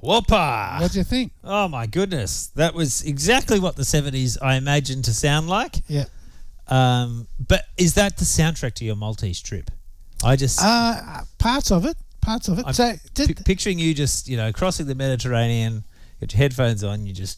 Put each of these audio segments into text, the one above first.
Whopper. What do you think? Oh, my goodness. That was exactly what the 70s I imagined to sound like. Yeah. But is that the soundtrack to your Maltese trip? I just... Parts of it. I'm So, picturing you just, crossing the Mediterranean, got your headphones on, you just...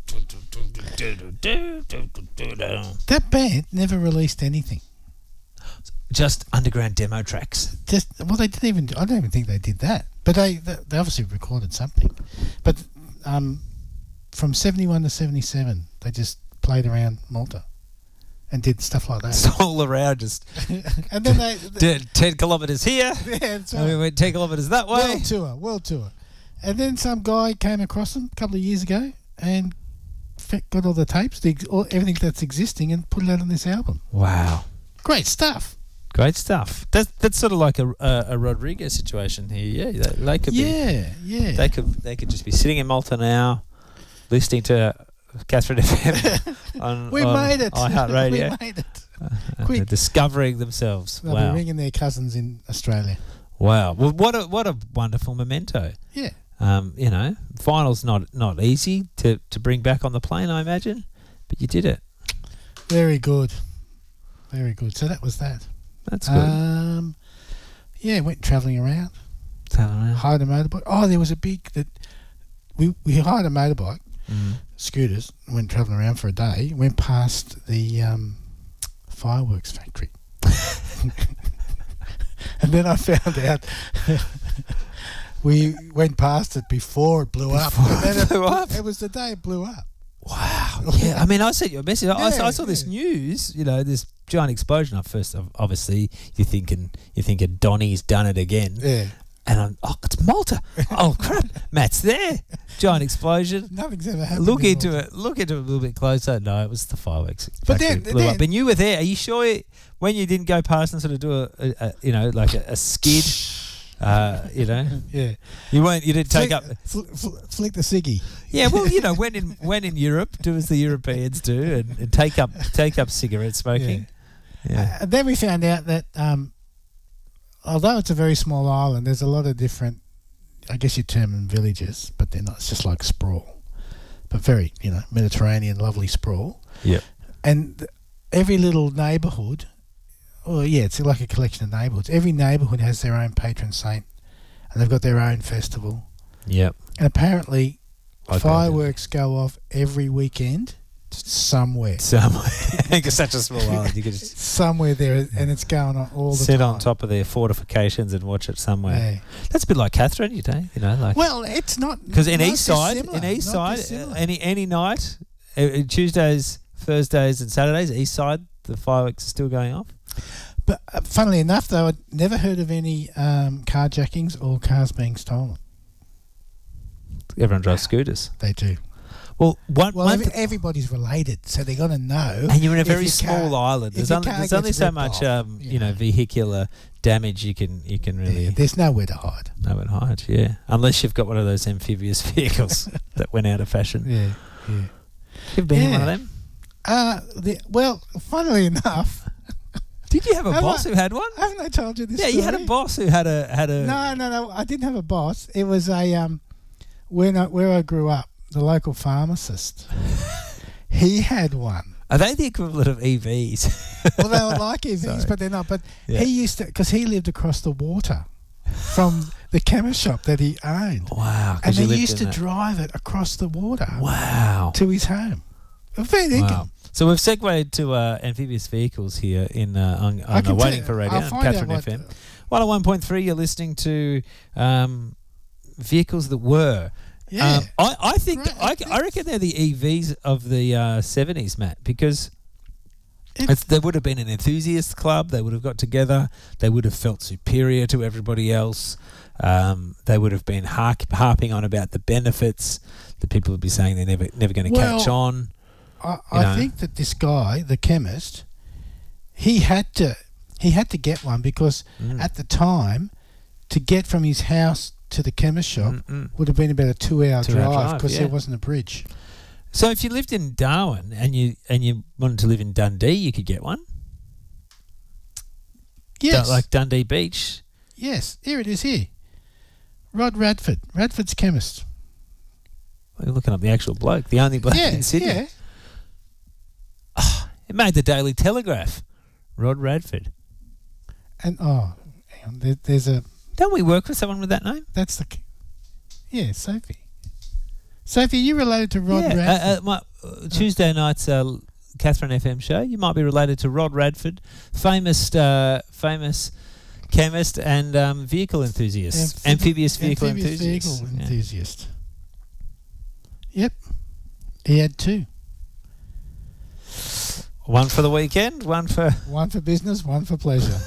that band never released anything. Just underground demo tracks. They didn't even. I don't even think they did that. But they obviously recorded something. But from 71 to 77, they just played around Malta and did stuff like that. It's all around, just... And then they did 10 kilometres here. Yeah, that's And we right. went 10 kilometres that way. World tour. And then some guy came across them a couple of years ago and got all the tapes, everything that's existing, and put it out on this album. Wow. Great stuff. Great stuff. That's sort of like a Rodriguez situation here. Yeah, they could be. Yeah. They could just be sitting in Malta now, listening to Catherine FM on made it. iHeartRadio. We made it. They're discovering themselves. They'll Wow. be ringing their cousins in Australia. Wow. Well, what a wonderful memento. Yeah. Vinyl's not easy to bring back on the plane, I imagine, but you did it. Very good. Very good. So that was that. That's good. Went travelling around. Travelling around. Hired a motorbike. Oh, there was a big... We hired a motorbike, scooters, went travelling around for a day, went past the fireworks factory. And then I found out we went past it before it blew up. It was the day it blew up. Wow. Yeah, I mean, I sent you a message. I saw this Yeah. news, this giant explosion. First, obviously, you're thinking Donny's done it again. Yeah. And it's Malta. Oh, crap. Matt's there. Giant explosion. Nothing's ever happened. Look in into Malta. it. Look into it a little bit closer. No, it was the fireworks. But factory then- blew up. And you were there. Are you sure when you didn't go past and sort of do a skid? Yeah. You didn't take up. Flick the ciggy. Yeah, well, when in Europe, do as the Europeans do and take up cigarette smoking. Yeah. Then we found out that although it's a very small island, there's a lot of different, I guess you'd term them villages, but they're not. It's just like sprawl, but very Mediterranean, lovely sprawl. Yeah. And every little neighbourhood, it's like a collection of neighbourhoods. Every neighbourhood has their own patron saint, and they've got their own festival. Yep. And apparently, Okay. fireworks go off every weekend somewhere. It's such a small island. You could just Somewhere there, and it's going on all the sit time. on top of their fortifications and watch it somewhere. Yeah. That's a bit like Catherine, like. Well, it's not Because in not East Side, dissimilar. any night, Tuesdays, Thursdays, and Saturdays, East Side, the fireworks are still going off. But funnily enough, though, I'd never heard of any carjackings or cars being stolen. Everyone drives scooters. They do. Well, everybody's related, so they're going to know. and you're in a if very your small car- island. if There's your only, car there's only gets so ripped much, off, vehicular damage you can really. Yeah, there's nowhere to hide. No one hide, yeah. Unless you've got one of those amphibious vehicles that went out of fashion. Yeah. You've been in one of them? Well, funnily enough, Did you have a boss who had one? haven't I told you this? Yeah, story? you had a boss who had a. No. I didn't have a boss. It was a where I grew up, the local pharmacist. He had one. Are they the equivalent of EVs? Well, they were like EVs, Sorry. but they're not. But Yeah. he used to, because he lived across the water from the chemist shop that he owned. Wow. And they used to drive it across the water Wow. to his home. Fair dinkum. Wow. So we've segued to amphibious vehicles here on I can Waiting tell- for Radio, I'll find Catherine out FM. 101.3, you're listening to vehicles that were. Yeah. I think Great. I reckon they're the EVs of the 70s, Matt, because there would have been an enthusiast club. They would have got together. They would have felt superior to everybody else. They would have been harping on about the benefits. The people would be saying they're never going to catch on. I think that this guy, the chemist, he had to get one because at the time, to get from his house to the chemist shop would have been about a 2-hour drive because there wasn't a bridge. So if you lived in Darwin and you wanted to live in Dundee, you could get one. Yes, Like Dundee Beach. yes. Here it is. Here, Rod Radford's chemist. You're looking up the actual bloke, the only bloke in Sydney. Yeah. It made the Daily Telegraph. Rod Radford. And hang on, there's a. Don't we work with someone with that name? That's the. Yeah, Sophie. Sophie, you related to Rod Radford? Tuesday night's Catherine FM show. You might be related to Rod Radford, famous chemist and vehicle enthusiast, amphibious vehicle enthusiast. Yep, he had 2. One for the weekend, one for business, one for pleasure.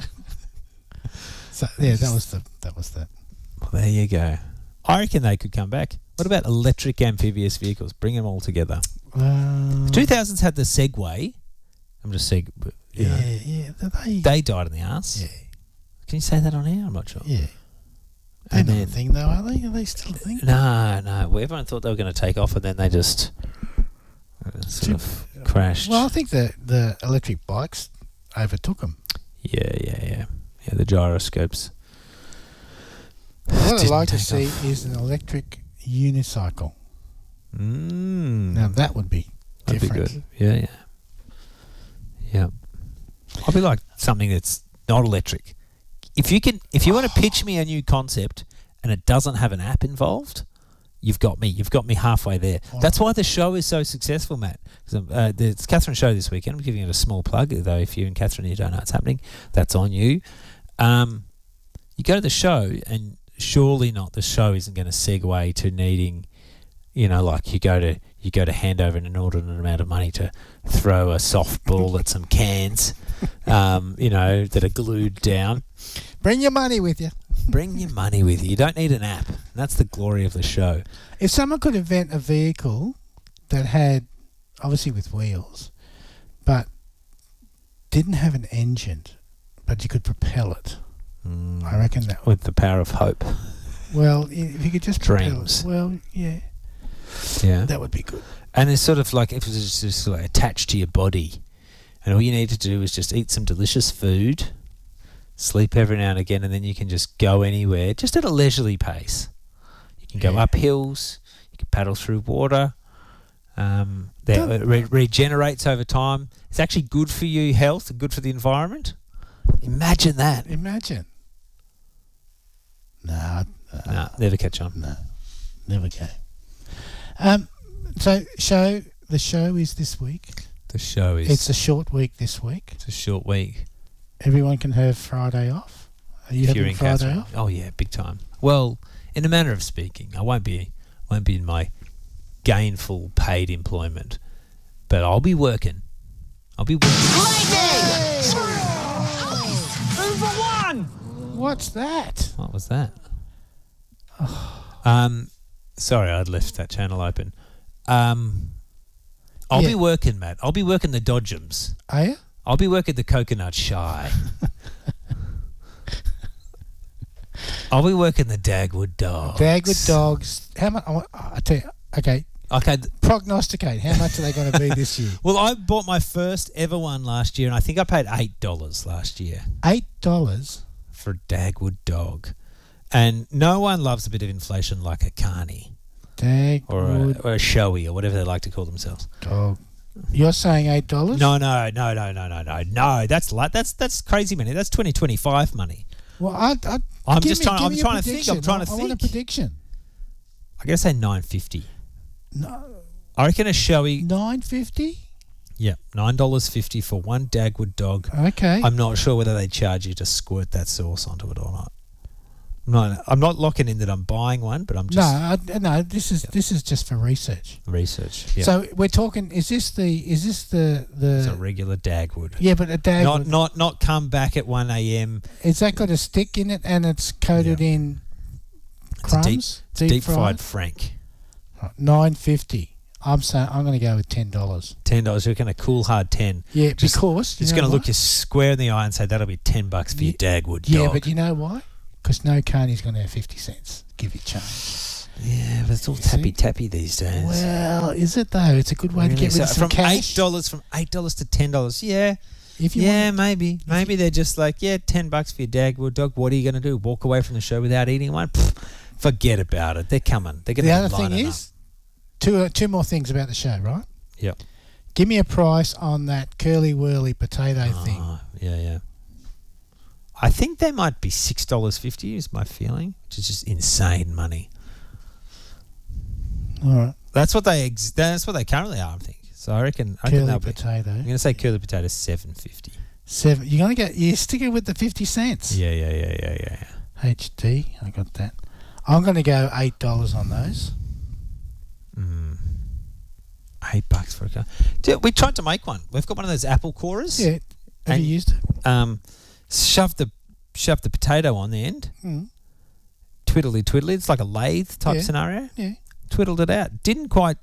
So yeah, that was that. Well, there you go. I reckon they could come back. What about electric amphibious vehicles? Bring them all together. The 2000s had the Segway. I'm just saying. Yeah. They died in the arse. Yeah. Can you say that on air? I'm not sure. Yeah. They're not a thing, though, are they? Are they still a thing? No. Well, everyone thought they were going to take off, and then they just sort of crashed. Well, I think the electric bikes overtook them. Yeah. The gyroscopes. What I'd like to see is an electric unicycle. Now that would be different. That'd be good. Yeah. I'd be like something that's not electric. If you want to pitch me a new concept and it doesn't have an app involved, you've got me. You've got me halfway there. That's why the show is so successful, Matt. It's Catherine show this weekend. I'm giving it a small plug, though. If you and Catherine you don't know what's happening, that's on you. You go to the show, and surely not the show isn't going to segue to needing, like you go to hand over an inordinate amount of money to throw a softball at some cans, that are glued down. Bring your money with you. Bring your money with you. You don't need an app. That's the glory of the show. If someone could invent a vehicle that had, obviously with wheels, but didn't have an engine, but you could propel it, I reckon that with the power of hope. Well, if you could just dreams. Well, yeah, that would be good. And it's sort of like if it was just like attached to your body, and all you need to do is just eat some delicious food, sleep every now and again, and then you can just go anywhere, just at a leisurely pace. You can go up hills, you can paddle through water. That regenerates over time. It's actually good for your health, good for the environment. Imagine that. No, never catch on. No, never go. So the show is this week. It's a short week this week. It's a short week. Everyone can have Friday off. Are you having Friday off? Oh yeah, big time. Well, in a manner of speaking, I won't be in my gainful paid employment, but I'll be working. Lightning! 2 for 1! What's that? What was that? Sorry, I'd left that channel open. I'll be working, Matt. I'll be working the Dodgems. Are you? I'll be working the Coconut Shy. I'll be working the Dagwood Dogs. Dagwood Dogs. How much? I tell you. Okay. Prognosticate. How much are they going to be this year? Well, I bought my first ever one last year, and I think I paid $8 last year. $8 for a Dagwood dog, and no one loves a bit of inflation like a carny, Dagwood, or a showy, or whatever they like to call themselves. Dog. You're saying $8? No. That's crazy money. That's 2025 money. Well, I'm trying to think. I want a prediction. I gotta say $9.50. No, I reckon a showy $9.50. Yeah, $9.50 for one Dagwood dog. Okay. I'm not sure whether they charge you to squirt that sauce onto it or not. No, I'm not locking in that I'm buying one, but I'm just no. This is just for research. Yeah. So we're talking. Is this the? It's a regular Dagwood. Yeah, but a Dagwood. Not come back at 1 a.m. Is that got a stick in it and it's coated in crumbs? Deep fried Frank. $9.50. I'm saying I'm going to go with $10. $10. You're going to cool hard 10. Yeah, because it's going to look you square in the eye and say that'll be $10 for your Dagwood dog. Yeah, but you know why? Because no carny's going to have 50 cents. Give you change. Yeah, but it's all tappy these days. Well, is it though? It's a good way to get rid of some cash. From $8 to $10. Yeah. If you maybe they're just like, $10 for your Dagwood dog. What are you going to do? Walk away from the show without eating one? Pfft, forget about it. They're coming. They're going to. The other thing is, Two more things about the show, right? Yep. Give me a price on that curly whirly potato thing. Yeah. I think they might be $6.50 is my feeling, which is just insane money. All right. That's what they currently are, I think. So I reckon Curly potato. I'm going to say curly potato $7.50. You're sticking with the 50 cents. Yeah. HD, I got that. I'm going to go $8 on those. $8 for a car. Dude, we tried to make one. We've got one of those apple corers. Yeah. Have you used it? Shove the potato on the end. Twiddly. It's like a lathe type scenario. Yeah. Twiddled it out. Didn't quite.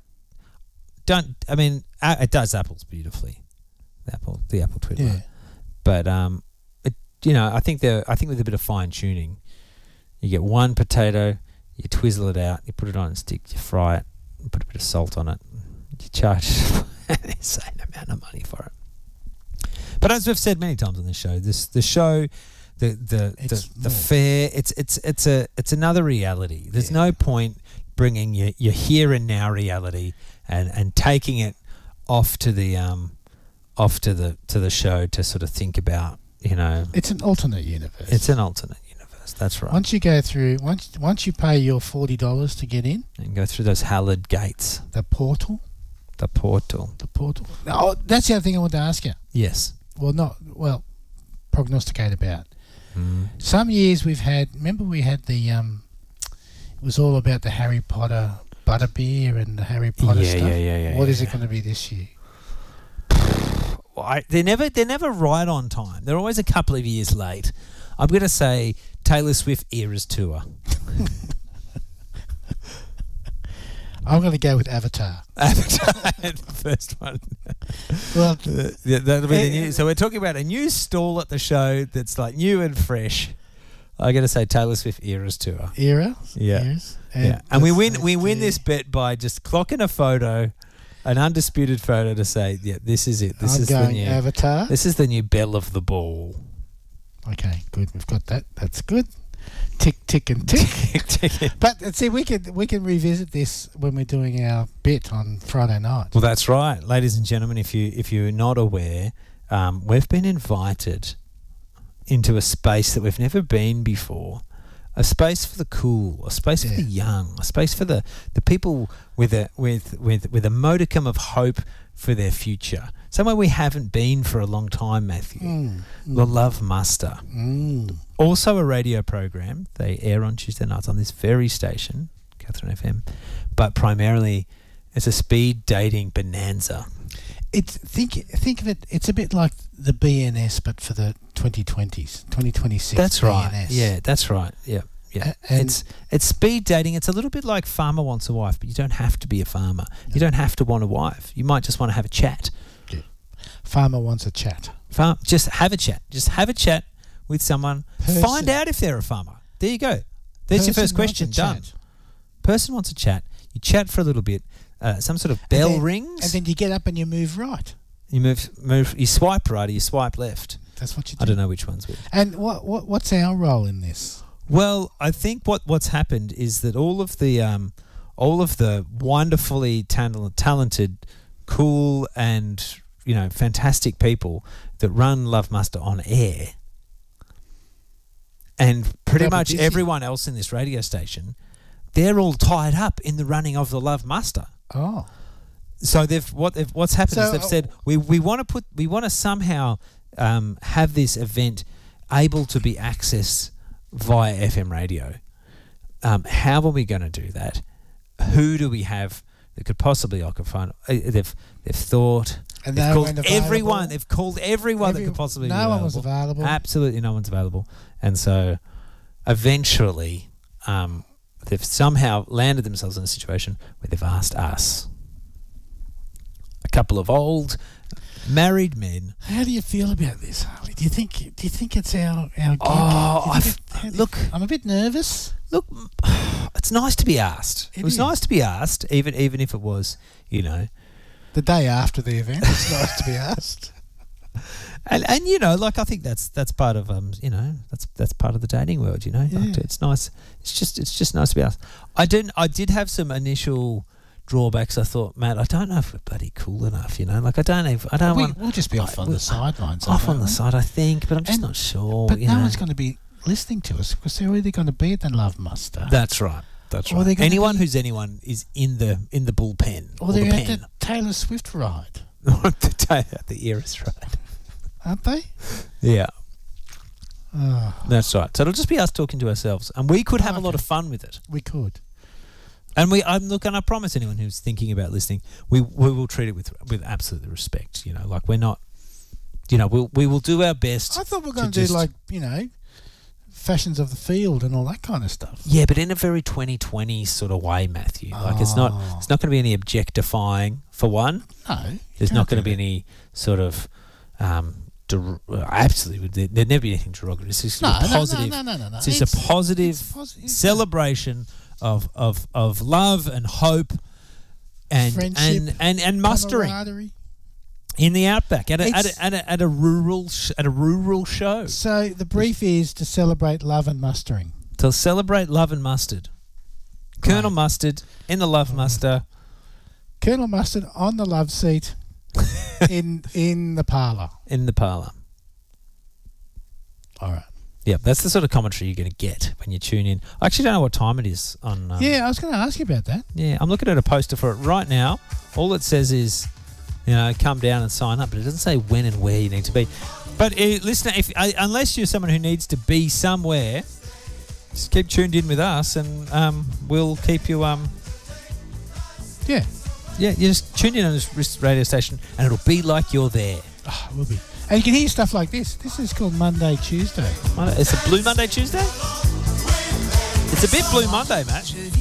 It does apples beautifully. The apple twiddler. Yeah. But I think with a bit of fine tuning, you get one potato, you twizzle it out, you put it on a stick, you fry it, you put a bit of salt on it, you charge an insane amount of money for it. But as we've said many times on this show, the fair, it's another reality. There's no point bringing your here and now reality and taking it off to the show to sort of think about, It's an alternate universe. It's an alternate universe. That's right. Once you go through, once you pay your $40 to get in, and go through those hallowed gates. The portal. Oh, that's the other thing I want to ask you. Yes. Prognosticate about. Some years we had the it was all about the Harry Potter butterbeer and the Harry Potter stuff. Yeah. What is it going to be this year? Well, they're never right on time. They're always a couple of years late. I'm going to say Taylor Swift Eras Tour. I'm going to go with Avatar. The first one. Well, that'll be the new. So we're talking about a new stall at the show that's like new and fresh. I'm going to say Taylor Swift Eras Tour. Yeah. Eras. And we win this bet by just clocking a photo, an undisputed photo to say, this is it. This is the new Avatar. This is the new belle of the ball. Okay, good. We've got that. That's good. Tick and tick. But see, we can revisit this when we're doing our bit on Friday night. Well, that's right, ladies and gentlemen. If you're not aware, we've been invited into a space that we've never been before. A space for the cool, a space for the young, a space for the people with a modicum of hope for their future. Somewhere we haven't been for a long time, Matthew. The Love Muster. Also a radio program. They air on Tuesday nights on this very station, Catherine FM. But primarily, it's a speed dating bonanza. Think of it. It's a bit like the BNS, but for the 2020s, 2026. That's right. BNS. Yeah, that's right. Yeah. It's speed dating. It's a little bit like Farmer Wants a Wife, but you don't have to be a farmer. No. You don't have to want a wife. You might just want to have a chat. Yeah. Farmer wants a chat. Just have a chat. Just have a chat with someone. Find out if they're a farmer. There you go. There's your first question. Done. Person wants a chat. You chat for a little bit. Some sort of bell rings, and then you get up and you move right. You move. You swipe right or you swipe left. That's what you do. I don't know which one's which. And what's our role in this? Well, I think what's happened is that all of the wonderfully talented, cool, and fantastic people that run Love Muster on air, and pretty much everyone else in this radio station, they're all tied up in the running of the Love Muster. Oh. So what's happened is they've said we want to somehow have this event able to be accessed via FM radio. How are we going to do that? Who do we have that could possibly occupy? They've thought. And they've called everyone. They've called everyone that could possibly. No one was available. Absolutely, no one's available. And so, eventually, they've somehow landed themselves in a situation where they've asked us, a couple of old married men. How do you feel about this, Harley? Do you think it's our gig? Look, I'm a bit nervous. Look, it's nice to be asked. It was nice to be asked, even if it was, the day after the event. It's nice to be asked. And I think that's part of that's part of the dating world. Like, it's nice. It's just nice to be asked. I did have some initial drawbacks. I thought, Matt, I don't know if we're bloody cool enough. You know, like I don't want. We'll just be off on the sidelines. Off on the side, I think, but I'm just not sure. But no one's going to be listening to us because they're either going to be at the Love Muster. That's right. That's right. Anyone is in the bullpen. Or they're at the Taylor Swift ride. the Eras ride. Aren't they? Yeah. Oh. That's right. So it'll just be us talking to ourselves, and we could have a lot of fun with it. We could. And I promise anyone who's thinking about listening, we will treat it with absolute respect. You know, like we're not. You know, we will do our best. I thought we were going to do like, you know, fashions of the field and all that kind of stuff. Yeah, but in a very 2020 sort of way, Matthew. Like it's not going to be any objectifying for one. No, there's not going to be any sort of absolutely. There'd never be anything derogatory. It's just positive. No. It's just a positive celebration of love and hope and friendship and mustering in the outback at a rural show. So the brief is to celebrate love and mustering. To celebrate love and mustard. Right. Colonel Mustard in the love muster. Colonel Mustard on the love seat in the parlour. In the parlour. All right. Yeah, that's the sort of commentary you're going to get when you tune in. I actually don't know what time it is on. Yeah, I was going to ask you about that. Yeah, I'm looking at a poster for it right now. All it says is, you know, come down and sign up, but it doesn't say when and where you need to be. But listen, unless you're someone who needs to be somewhere, just keep tuned in with us, and we'll keep you. Yeah, you just tune in on this radio station, and it'll be like you're there. Oh, it will be. And you can hear stuff like this. This is called Monday Tuesday. It's a Blue Monday Tuesday? It's a bit Blue Monday, Matt.